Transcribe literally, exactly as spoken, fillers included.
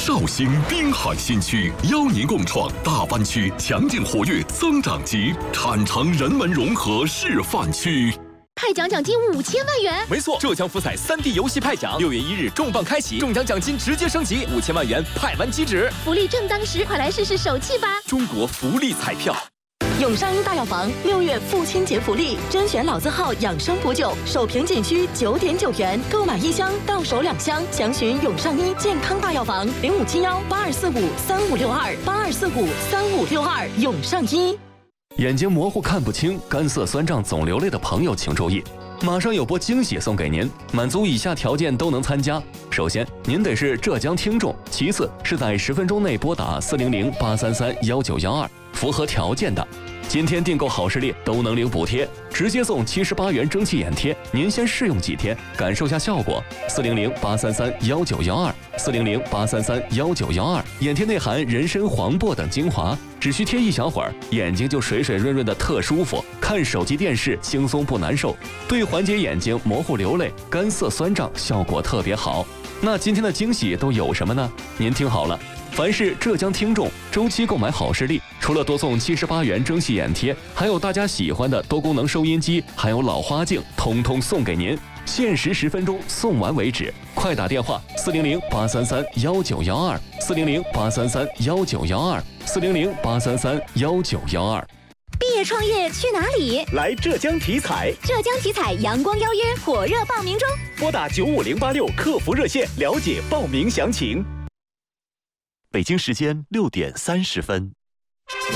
绍兴滨海新区邀您共创大湾区强劲活跃增长极产城人文融合示范区。 派奖奖金五千万元， 没错，浙江福彩三 D 游戏派奖，六月一日重磅开启，中奖奖金直接升级，五千万元派完即止， 福利正当时，快来试试手气吧！ 中国福利彩票。 永上医大药房六月父亲节福利，甄选老字号养生补酒，首瓶仅需九点九元，购买一箱到手两箱。详询永上医健康大药房零五七幺八二四五三五六二八二四五三五六二。永上医。 眼睛模糊看不清、干涩酸胀、总流泪的朋友请注意，马上有波惊喜送给您，满足以下条件都能参加。首先，您得是浙江听众；其次是在十分钟内拨打四零零八三三幺九幺二，符合条件的。今天订购好视力都能领补贴，直接送七十八元蒸汽眼贴，您先试用几天，感受下效果。四零零八三三幺九幺二，四零零八三三幺九幺二。眼贴内含人参、黄柏等精华，只需贴一小会儿，眼睛就水水润润的特舒服，看手机电视轻松不难受，对缓解眼睛模糊流泪、干涩酸胀效果特别好。那今天的惊喜都有什么呢？您听好了。凡是浙江听众周期购买好视力，除了多送七十八元蒸汽眼贴，还有大家喜欢的多功能收音机，还有老花镜，通通送给您。限时十分钟，送完为止。快打电话四零零八三三幺九幺二，四零零八三三幺九幺二，四零零八三三幺九幺二。 毕业创业去哪里？ 来浙江体彩。 浙江体彩阳光邀约火热报名中， 拨打九五零八六客服热线了解报名详情。 北京时间六点三十分。